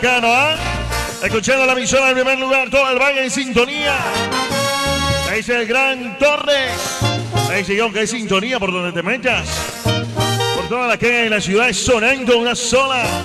¿Ah? Escuchando la emisora en primer lugar, todo el valle en sintonía. Ahí dice el Gran Torres. Ahí dice John que hay sintonía por donde te metas. Por toda la calle de la ciudad es sonando una sola.